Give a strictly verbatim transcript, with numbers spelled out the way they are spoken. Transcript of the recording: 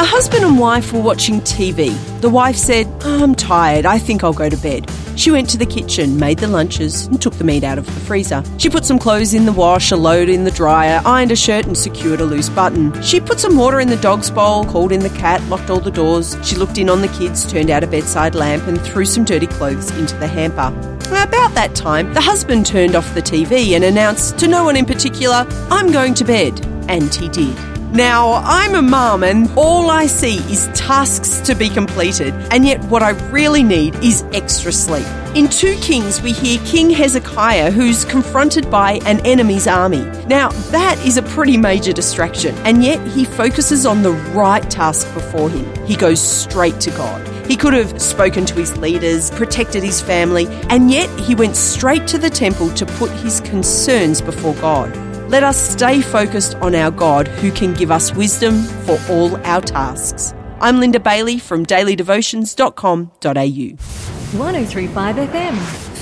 husband and wife were watching T V. The wife said, oh, I'm tired, I think I'll go to bed. She went to the kitchen, made the lunches and took the meat out of the freezer. She put some clothes in the wash, a load in the dryer, ironed a shirt and secured a loose button. She put some water in the dog's bowl, called in the cat, locked all the doors. She looked in on the kids, turned out a bedside lamp and threw some dirty clothes into the hamper. About that time, the husband turned off the T V and announced to no one in particular, I'm going to bed. And he did. Now, I'm a mum and all I see is tasks to be completed, and yet what I really need is extra sleep. In Second Kings, we hear King Hezekiah, who's confronted by an enemy's army. Now, that is a pretty major distraction, and yet he focuses on the right task before him. He goes straight to God. He could have spoken to his leaders, protected his family, and yet he went straight to the temple to put his concerns before God. Let us stay focused on our God who can give us wisdom for all our tasks. I'm Linda Bailey from daily devotions dot com dot a u. one oh three point five F M.